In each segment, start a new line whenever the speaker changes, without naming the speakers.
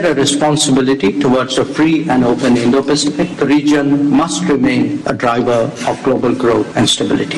share a responsibility towards a free and open Indo-Pacific. The region must remain a driver of global growth and stability.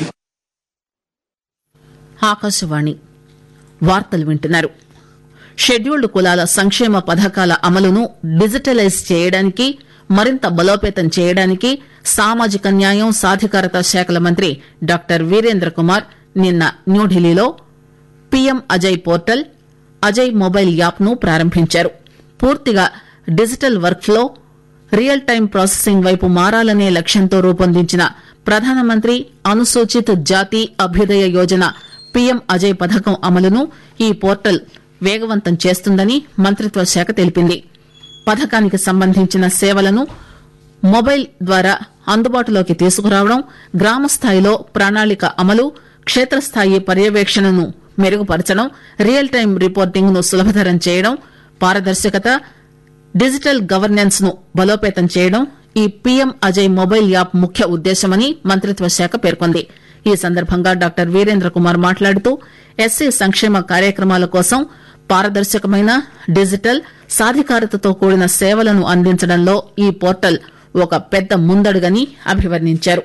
Akashvani వార్తలు వింటున్నారు. Scheduled కులాల సంక్షేమ పథకాల అమలును digitalise చేయడానికి, మరింత బలోపేతం చేయడానికి సామాజిక న్యాయం సాధికారత శాఖల మంత్రి డాక్టర్ వీరేంద్ర కుమార్ నిన్న న్యూఢిల్లీలో PM Ajay portal, Ajay mobile app ను ప్రారంభించారు. పూర్తిగా digital work flow, real time processing వైపు మారాలనే లక్ష్యంతో రూపొందించిన ప్రధానమంత్రి అనుసూచిత జాతి అభ్యుదయ యోజన పీఎం అజయ్ పథకం అమలును ఈ పోర్టల్ వేగవంతం చేస్తుందని మంత్రిత్వ శాఖ తెలిపింది. పథకానికి సంబంధించిన సేవలను మొబైల్ ద్వారా అందుబాటులోకి తీసుకురావడం, గ్రామ స్థాయిలో ప్రణాళిక అమలు, క్షేత్రస్థాయి పర్యవేక్షణను మెరుగుపరచడం, రియల్ టైం రిపోర్టింగ్ ను సులభతరం చేయడం, పారదర్శకత, డిజిటల్ గవర్నెన్స్ ను బలోపేతం చేయడం ఈ పీఎం అజయ్ మొబైల్ యాప్ ముఖ్య ఉద్దేశమని మంత్రిత్వ శాఖ పేర్కొంది. ఈ సందర్భంగా డాక్టర్ వీరేంద్ర కుమార్ మాట్లాడుతూ ఎస్సీ సంక్షేమ కార్యక్రమాల కోసం పారదర్శకమైన, డిజిటల్, సాధికారతతో కూడిన సేవలను అందించడంలో ఈ పోర్టల్ ఒక పెద్ద ముందడుగని అభివర్ణించారు.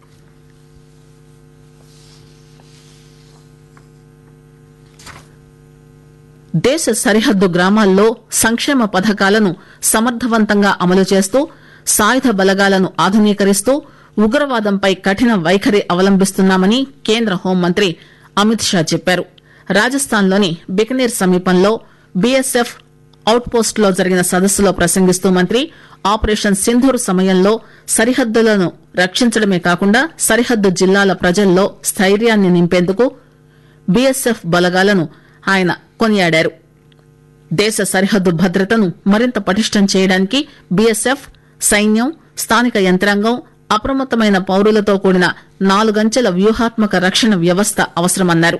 దేశ సరిహద్దు గ్రామాల్లో సంక్షేమ పథకాలను సమర్థవంతంగా అమలు చేస్తూ, సాయుధ బలగాలను ఆధునీకరిస్తూ ఉగ్రవాదంపై కఠిన వైఖరి అవలంబిస్తున్నామని కేంద్ర హోంమంత్రి అమిత్ షా చెప్పారు. రాజస్థాన్లోని బికనీర్ సమీపంలో బీఎస్ఎఫ్ అవుట్ పోస్ట్ లో జరిగిన సదస్సులో ప్రసంగిస్తూ మంత్రి ఆపరేషన్ సింధూర్ సమయంలో సరిహద్దులను రక్షించడమే కాకుండా సరిహద్దు జిల్లాల ప్రజల్లో స్థైర్యాన్ని నింపేందుకు బీఎస్ఎఫ్ బలగాలను ఆయన కొనియాడారు. దేశ సరిహద్దు భద్రతను మరింత పటిష్టం చేయడానికి బీఎస్ఎఫ్, సైన్యం, స్థానిక యంత్రాంగం, అప్రమత్తమైన పౌరులతో కూడిన 4 అంచెల వ్యూహాత్మక రక్షణ వ్యవస్థ అవసరమన్నారు.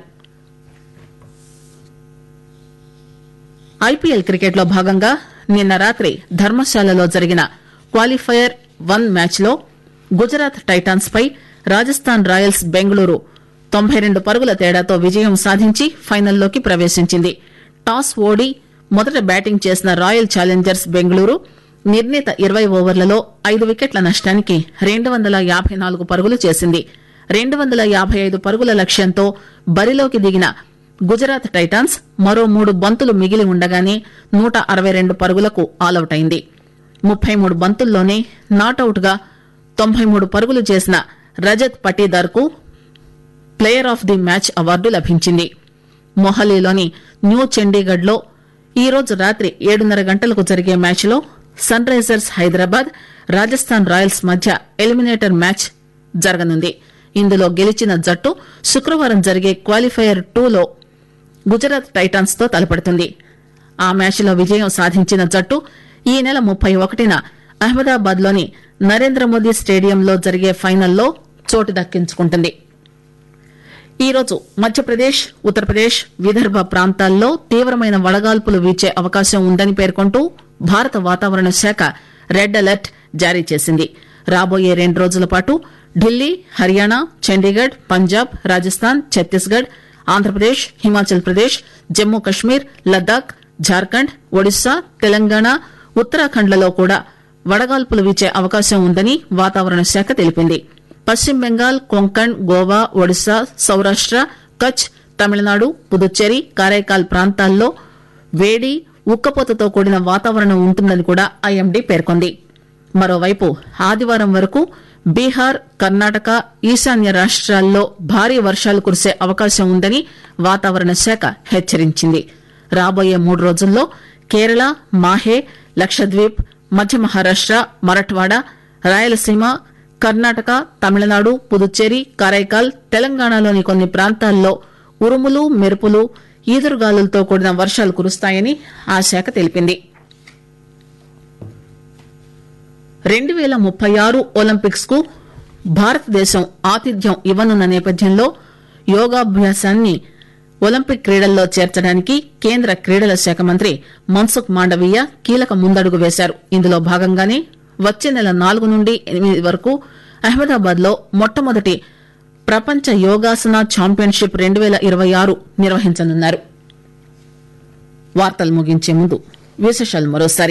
ఐపీఎల్ క్రికెట్లో భాగంగా నిన్న రాత్రి ధర్మశాలలో జరిగిన క్వాలిఫైయర్ 1 మ్యాచ్లో గుజరాత్ టైటాన్స్ పై రాజస్థాన్ రాయల్స్ బెంగళూరు 92 పరుగుల తేడాతో విజయం సాధించి ఫైనల్లోకి ప్రవేశించింది. టాస్ ఓడి మొదట బ్యాటింగ్ చేసిన రాయల్ ఛాలెంజర్స్ బెంగళూరు నిర్ణీత 20 ఓవర్లలో 5 వికెట్ల నష్టానికి 254 పరుగులు చేసింది. 255 పరుగుల లక్ష్యంతో బరిలోకి దిగిన గుజరాత్ టైటాన్స్ మరో 3 బంతులు మిగిలి ఉండగానే 162 పరుగులకు ఆలౌట్ అయింది. 33 బంతుల్లోనే నాటౌట్ గా 93 పరుగులు చేసిన రజత్ పటీదార్ కు player of the match award లభించింది. మొహాలీలోని న్యూ చండీగఢ్ లో ఈరోజు రాత్రి 7:30 గంటలకు జరిగే మ్యాచ్లో sun Risers Hyderabad, Rajasthan Royals మధ్య ఎలిమినేటర్ మ్యాచ్ జరగనుంది. ఇందులో గెలిచిన జట్టు శుక్రవారం జరిగే క్వాలిఫైయర్ 2లో గుజరాత్ టైటాన్స్ తో తలపడుతుంది. ఆ మ్యాచ్లో విజయం సాధించిన జట్టు ఈ నెల 31న అహ్మదాబాద్ లోని నరేంద్ర మోదీ స్టేడియంలో జరిగే ఫైనల్లో చోటు దక్కించుకుంటుంది. ఈరోజు మధ్యప్రదేశ్, ఉత్తరప్రదేశ్, విదర్భ ప్రాంతాల్లో తీవ్రమైన వడగాల్పులు వీచే అవకాశం ఉందని పేర్కొంటూ భారత వాతావరణ శాఖ రెడ్ అలర్ట్ జారీ చేసింది. రాబోయే 2 రోజుల పాటు ఢిల్లీ, హర్యానా, చండీగఢ్, పంజాబ్, రాజస్థాన్, ఛత్తీస్గఢ్, ఆంధ్రప్రదేశ్, హిమాచల్ ప్రదేశ్, జమ్మూ కశ్మీర్, లద్దాఖ్, జార్ఖండ్, ఒడిశా, తెలంగాణ, ఉత్తరాఖండ్లలో కూడా వడగాల్పులు వీచే అవకాశం ఉందని వాతావరణ శాఖ తెలిపింది. పశ్చిమ బెంగాల్, కొంకణ్, గోవా, ఒడిశా, సౌరాష్ట, కచ్, తమిళనాడు, పుదుచ్చేరి, కారైకాల్ ప్రాంతాల్లో వేడి, ఉక్కపోతతో కూడిన వాతావరణం ఉంటుందని కూడా ఐఎండీ పేర్కొంది. మరోవైపు ఆదివారం వరకు బీహార్, కర్ణాటక, ఈశాన్య రాష్ట్రాల్లో భారీ వర్షాలు కురిసే అవకాశం ఉందని వాతావరణ శాఖ హెచ్చరించింది. రాబోయే 3 రోజుల్లో కేరళ, మాహే, లక్షద్వీప్, మధ్య మహారాష్ట, మరఠ్వాడ, రాయలసీమ, కర్ణాటక, తమిళనాడు, పుదుచ్చేరి, కారైకాల్, తెలంగాణలోని కొన్ని ప్రాంతాల్లో ఉరుములు, మెరుపులు, ఈదురుగాలులతో కూడిన వర్షాలు కురుస్తాయని ఆ శాఖ తెలిపింది. 2036 ఒలింపిక్స్ కు భారతదేశం ఆతిథ్యం ఇవ్వనున్న నేపథ్యంలో యోగాభ్యాసాన్ని ఒలింపిక్ క్రీడల్లో చేర్చడానికి కేంద్ర క్రీడల శాఖ మంత్రి మన్సుఖ్ మాండవీయ కీలక ముందడుగు వేశారు. ఇందులో భాగంగానే వచ్చే నెల 4 నుండి 8 వరకు అహ్మదాబాద్ లో మొట్టమొదటి ప్రపంచ యోగాసన ఛాంపియన్షిప్ 2026 నిర్వహించనున్నారు. వార్తలు ముగించే ముందు విశేషాలు మరోసారి.